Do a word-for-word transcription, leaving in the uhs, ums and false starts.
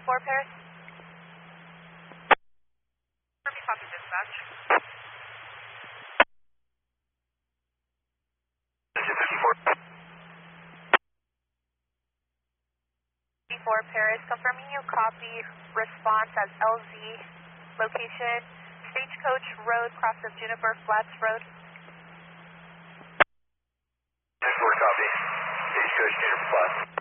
four Paris. Copy dispatch. four Paris, confirming you copy response as L Z, location Stagecoach Road, cross of Juniper Flats Road. four copy, Stagecoach Juniper Flats.